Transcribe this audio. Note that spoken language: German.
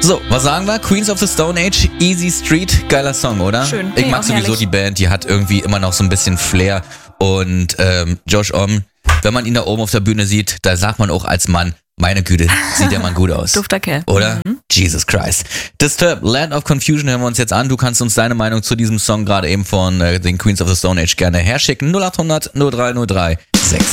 So, was sagen wir? Queens of the Stone Age, Easy Street, geiler Song, oder? Schön. Ich mag sowieso herrlich. die Band, die hat irgendwie immer noch so ein bisschen Flair. Und Josh Homme, wenn man ihn da oben auf der Bühne sieht, da sagt man auch als Mann, meine Güte, sieht der Mann gut aus. Dufter Kerl. Oder? Jesus Christ. Disturbed, Land of Confusion hören wir uns jetzt an. Du kannst uns deine Meinung zu diesem Song gerade eben von den Queens of the Stone Age gerne herschicken. 0800 0303 6.